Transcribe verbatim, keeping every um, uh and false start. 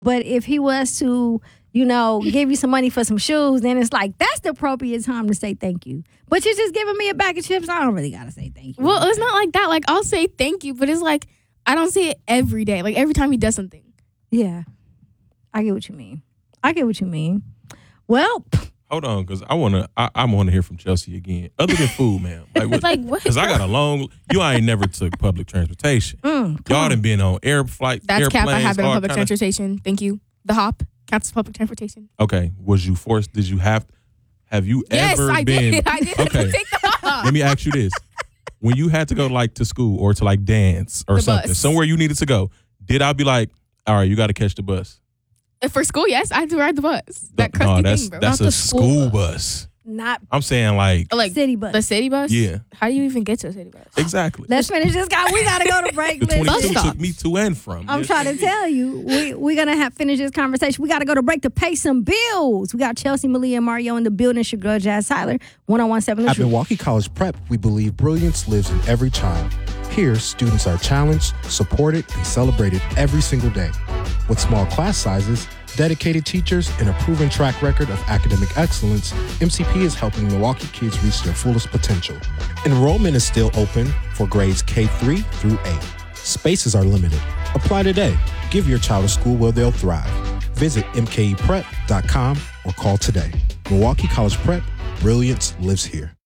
But if he was to, you know, give you some money for some shoes, then it's like, that's the appropriate time to say thank you. But you're just giving me a bag of chips. I don't really got to say thank you. Well, it's not like that. Like, I'll say thank you, but it's like, I don't say it every day. Like, every time he does something. Yeah. I get what you mean. I get what you mean. Well, hold on, because I wanna, I, I want to hear from Chelsea again. Other than food, man. Like, what? Like what? Because I got a long. You ain't never took public transportation. Mm, Y'all done been on air flights. That's cap. I have been on all public kinda- transportation. Thank you. The hop counts as public transportation. Okay, was you forced? Did you have? Have you Yes, ever I been? did. I did have Okay. to take the hop. Let me ask you this: when you had to go like to school or to like dance or The something, bus. somewhere you needed to go, did I be like, all right, you got to catch the bus? For school, yes, I had to ride the bus. That no, crusty that's thing, bro. that's Not a the school, school bus. not I'm saying like like city bus. the city bus. Yeah. How do you even get to a city bus? exactly. Let's finish this guy. We got to go to break. The Listen. twenty-two Bus took me to and from. I'm Yes, trying to it did. tell you, we, we're going to have finish this conversation. We got to go to break to pay some bills. We got Chelsea, Malia, and Mario in the building. It's your girl, Jazz Tyler, one oh one seven The At Truth. Milwaukee College Prep, we believe brilliance lives in every child. Here, students are challenged, supported, and celebrated every single day. With small class sizes, dedicated teachers, and a proven track record of academic excellence, M C P is helping Milwaukee kids reach their fullest potential. Enrollment is still open for grades K three through eight. Spaces are limited. Apply today. Give your child a school where they'll thrive. Visit m k e prep dot com or call today. Milwaukee College Prep, brilliance lives here.